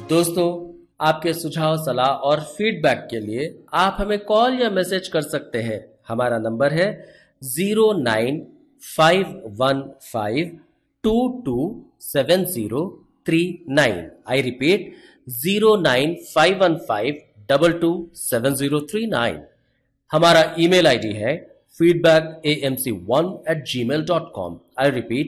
दोस्तों, आपके सुझाव, सलाह और फीडबैक के लिए आप हमें कॉल या मैसेज कर सकते हैं। हमारा नंबर है 09515227039। I repeat 09515227039। हमारा ईमेल आईडी है feedbackAMC1@gmail.com। I repeat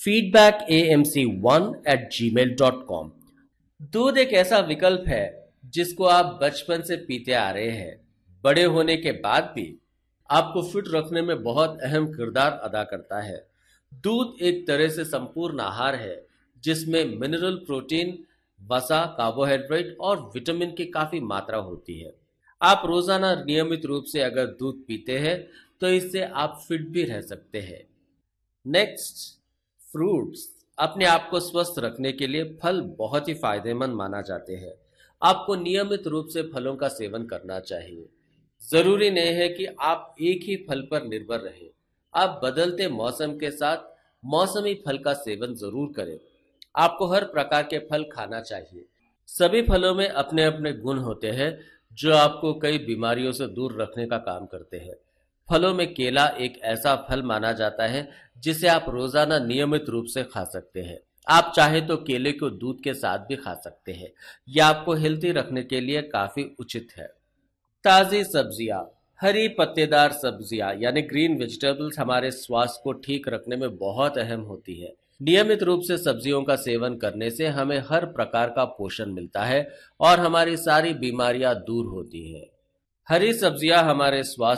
feedbackAMC1@gmail.com। दूध एक ऐसा विकल्प है जिसको आप बचपन से पीते आ रहे हैं। बड़े होने के बाद भी आपको फिट रखने में बहुत अहम किरदार अदा करता है। दूध एक तरह से संपूर्ण आहार है जिसमें मिनरल, प्रोटीन, वसा, कार्बोहाइड्रेट और विटामिन की काफी मात्रा होती है। आप रोजाना नियमित रूप से अगर दूध पीते हैं तो इससे आप फिट भी रह सकते हैं। Next, fruits. अपने आप को स्वस्थ रखने के लिए फल बहुत ही फायदेमंद माना जाते हैं। आपको नियमित रूप से फलों का सेवन करना चाहिए। जरूरी नहीं है कि आप एक ही फल पर निर्भर रहें। आप बदलते मौसम के साथ मौसमी फल का सेवन जरूर करें। आपको हर प्रकार के फल खाना चाहिए। सभी फलों में अपने अपने गुण होते हैं जो आपको कई बीमारियों से दूर रखने का काम करते हैं। फलों में केला एक ऐसा फल माना जाता है जिसे आप रोजाना नियमित रूप से खा सकते हैं। आप चाहे तो केले को दूध के साथ भी खा सकते हैं। यह आपको हेल्थी रखने के लिए काफी उचित है। ताजी सब्जियां, हरी पत्तेदार सब्जियां यानी ग्रीन वेजिटेबल्स हमारे स्वास्थ्य को ठीक रखने में बहुत अहम होती है। नियमित रूप से सब्जियों का सेवन करने से हमें हर प्रकार का पोषण मिलता है और हमारी सारी बीमारियां दूर होती है। हरी सब्जियां हमारे स्वास्थ्य